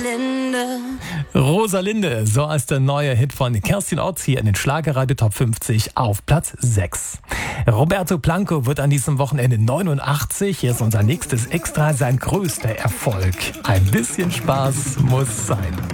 Rosalinde, so heißt der neue Hit von Kerstin Otz hier in den Schlagerradio Top 50 auf Platz 6. Roberto Blanco wird an diesem Wochenende 89. Hier ist unser nächstes Extra, sein größter Erfolg. Ein bisschen Spaß muss sein.